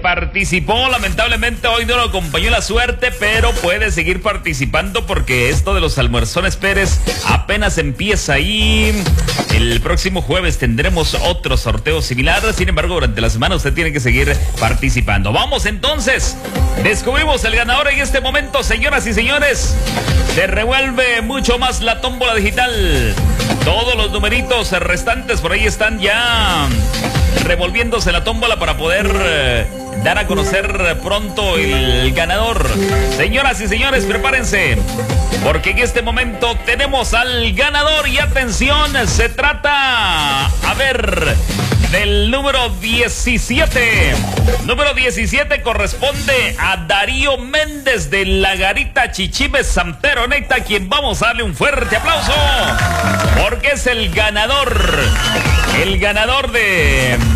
participó. Lamentablemente hoy no lo acompañó la suerte, pero puede seguir participando porque esto de los almuerzones Pérez apenas empieza y el próximo jueves tendremos otro sorteo similar. Sin embargo, durante la semana usted tiene que seguir participando. Vamos entonces, descubrimos el ganador en este momento, señoras y señores. Se revuelve mucho más la tómbola digital. Todos los numeritos restantes por ahí están ya revolviéndose la tómbola para poder dar a conocer pronto el ganador. Señoras y señores, prepárense, porque en este momento tenemos al ganador y atención, se trata, a ver, del número 17. Número 17 corresponde a Darío Méndez de La Garita, Chichibe, San Pedro Necta, quien vamos a darle un fuerte aplauso, porque es el ganador de